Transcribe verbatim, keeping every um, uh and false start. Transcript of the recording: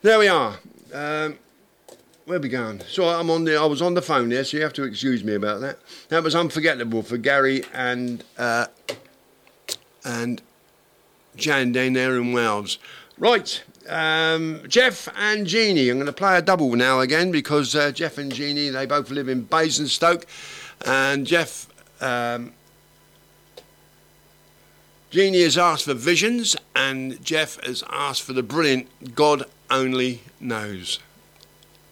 There we are. Um, where we going? So I'm on the. I was on the phone there, so you have to excuse me about that. That was Unforgettable for Gary and uh, and Jan down there in Wales. Right, um, Jeff and Jeannie. I'm going to play a double now again because uh, Jeff and Jeannie, they both live in Basingstoke, and Jeff. Um, Jeannie has asked for Visions, and Jeff has asked for the brilliant God Only Knows.